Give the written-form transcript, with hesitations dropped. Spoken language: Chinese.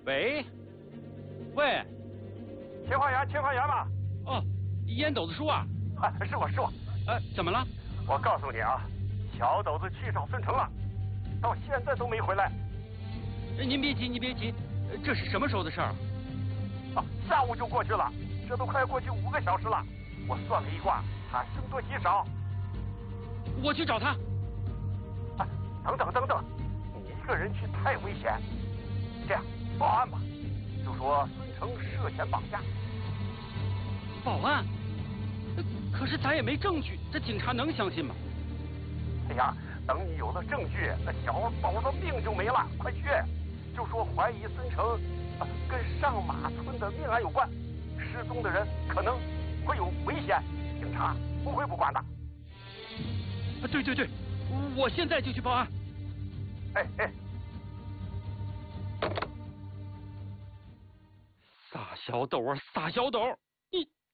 喂，喂， 情况员嘛？ 哦，烟斗子叔啊？ 是我。 怎么了？ 我告诉你啊，小斗子去找孙成了，到现在都没回来。 您别急，这是什么时候的事儿？ 下午就过去了，这都快过去5个小时了。我算了一卦，他凶多吉少。 我去找他。 等等，你一个人去太危险。这样，报案吧，就说孙成涉嫌绑架。 报案？可是咱也没证据，这警察能相信吗？ 哎呀，等你有了证据，那小宝的命就没了。快去，就说怀疑孙成跟上马村的命案有关，失踪的人可能会有危险，警察不会不管的。 对，我现在就去报案。 哎， 撒小斗啊，撒小斗！